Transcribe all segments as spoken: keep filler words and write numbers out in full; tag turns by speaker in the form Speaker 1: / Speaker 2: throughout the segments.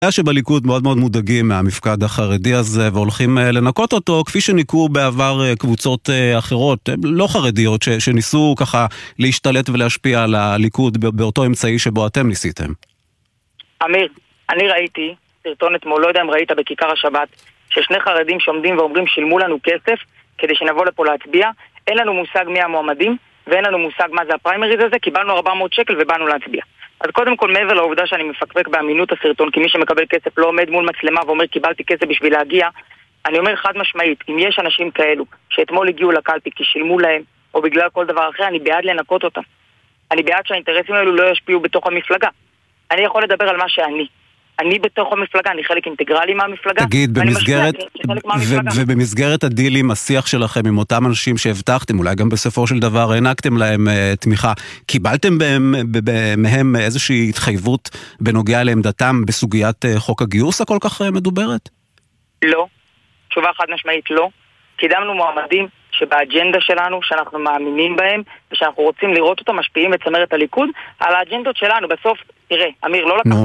Speaker 1: שבליכוד מאוד מאוד מודאגים מהמפקד החרדי הזה והולכים לנקות אותו, כפי שניקו בעבר קבוצות אחרות, לא חרדיות, שניסו ככה להשתלט ולהשפיע על הליכוד באותו אמצעי שבו אתם ניסיתם.
Speaker 2: אמיר, אני ראיתי סרטון אתמול, לא יודע אם ראית בכיכר השבת, ששני חרדים שעומדים ואומרים שילמו לנו כסף כדי שנבוא לפה להצביע, אין לנו מושג מי המועמדים ואין לנו מושג מה זה הפריימריז הזה, קיבלנו ארבע מאות שקל ובאנו להצביע. אז קודם כל, מעבר לעובדה שאני מפקפק באמינות הסרטון, כי מי שמקבל כסף לא עומד מול מצלמה ואומר קיבלתי כסף בשביל להגיע, אני אומר חד משמעית, אם יש אנשים כאלו שאתמול הגיעו לקלפי כי שילמו להם או בגלל כל דבר אחר, אני בעד לנקות אותם. אני בעד שהאינטרסים האלו לא ישפיעו בתוך המפלגה. אני יכול לדבר על מה שאני. אני בתוך המפלגה, אני חלק אינטגרלי מהמפלגה.
Speaker 1: תגיד, במסגרת, ובמסגרת הדילים, השיח שלכם עם אותם אנשים שהבטחתם, אולי גם בסופו של דבר הענקתם להם תמיכה, קיבלתם מהם איזושהי התחייבות בנוגע לעמדתם בסוגיית חוק הגיוס הכל כך מדוברת?
Speaker 2: לא. תשובה חד משמעית לא. קידמנו מועמדים שבאג'נדה שלנו, שאנחנו מאמינים בהם, ושאנחנו רוצים לראות אותם משפיעים בצמרת הליכוד, על האג'נדות שלנו. בסוף, תראה, אמיר, לא לקחנו...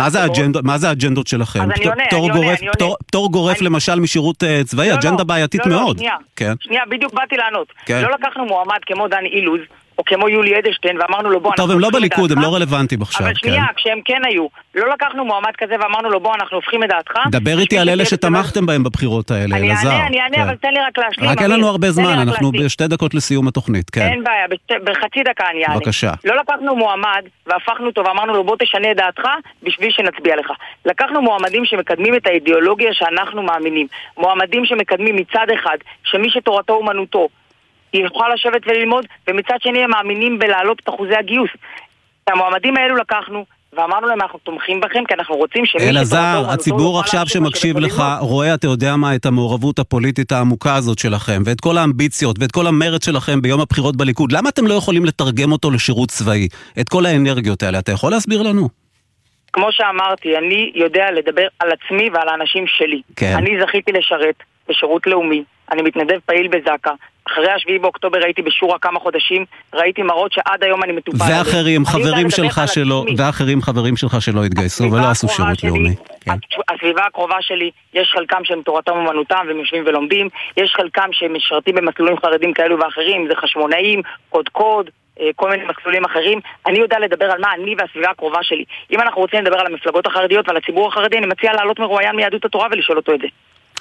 Speaker 1: מה זה האג'נדות שלכם?
Speaker 2: אז אני עונה, אני עונה, אני עונה.
Speaker 1: פטור גורף למשל משירות צבאי, אג'נדה בעייתית מאוד.
Speaker 2: שנייה, בדיוק באתי לענות. לא לקחנו מועמד כמו דני אילוז, או כמו יולי אדלשטיין, ואמרנו לו בוא...
Speaker 1: טוב, הם לא בליכוד, הם לא רלוונטיים עכשיו.
Speaker 2: אבל שנייה, כשהם כן היו, לא לקחנו מועמד כזה ואמרנו לו בוא, אנחנו הופכים את דעתך.
Speaker 1: דבר איתי על אלה שתמכתם בהם בבחירות האלה, אלעזר.
Speaker 2: אני אענה, אני אענה, אבל תן לי רק להשלים.
Speaker 1: רק אין לנו הרבה זמן, אנחנו בשתי דקות לסיום התוכנית, כן.
Speaker 2: אין בעיה, בחצי דקה אני אענה.
Speaker 1: בבקשה.
Speaker 2: לא לקחנו מועמד והפכנו אותו ואמרנו לו בוא תשנה את דעתך בשביל שנצביע לך. לקחנו מועמדים שמקדמים את האידיאולוגיה שאנחנו מאמינים. מועמדים שמקדמים מצד אחד, שמי שתורתו אומנותו יוכל לשבת וללמוד, ומצד שני הם מאמינים בלהעלות את אחוזי הגיוס. את המועמדים האלו לקחנו, ואמרנו להם אנחנו תומכים בכם, כי אנחנו רוצים שמי
Speaker 1: אלעזר, הציבור עכשיו שמקשיב לך, רואה, אתה יודע מה, את המעורבות הפוליטית העמוקה הזאת שלכם, ואת כל האמביציות, ואת כל המרץ שלכם ביום הבחירות בליכוד. למה אתם לא יכולים לתרגם אותו לשירות צבאי? את כל האנרגיות האלה, אתה יכול להסביר לנו?
Speaker 2: כמו שאמרתי, אני יודע לדבר על עצמי ועל האנשים שלי.
Speaker 1: כן.
Speaker 2: אני זכיתי לשרת בשירות לאומי, אני מתנדב פעיל בזקה, אחרי השביעי באוקטובר הייתי בשורה כמה חודשים, ראיתי מראות שעד היום אני מטופל.
Speaker 1: ואחרים, חברים שלך שלא, ואחרים חברים שלך שלא התגייסו ולא עשו שירות לאומי.
Speaker 2: הסביבה הקרובה שלי, יש חלקם שהם תורתם אומנותם והם יושבים ולומדים, יש חלקם שהם משרתים במסלולים חרדים כאלו ואחרים, זה חשמונאים, קוד קוד, כל מיני מסלולים אחרים. אני יודע לדבר על מה אני והסביבה הקרובה שלי. אם אנחנו רוצים לדבר על המפלגות החרדיות ועל הציבור החרדי, אני מציע לעלות מרואיין מיהדות התורה ולשאול אותו את זה.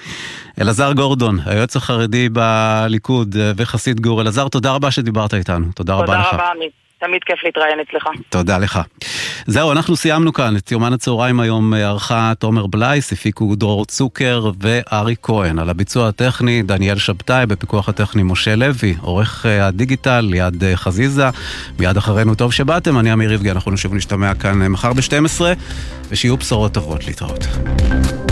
Speaker 1: אלעזר גורדון, היועץ החרדי בליכוד וחסיד גור. אלעזר, תודה רבה שדיברת איתנו. תודה רבה לך.
Speaker 2: תודה רבה, עמית. תמיד כיף להתראיין אצלך.
Speaker 1: תודה לך. זהו, אנחנו סיימנו כאן את יומן הצהריים היום. ערכה תומר בלייס, הפיקו דרור צוקר וארי כהן. על הביצוע הטכני דניאל שבתאי, בפיקוח הטכני משה לוי, עורך הדיגיטל ליד חזיזה. מיד אחרינו טוב שבאתם, אני אמיר ריבגי, אנחנו נשב ונשתמע כאן מחר ב-שתים עשרה, ושיהיו בשורות טובות להתראות.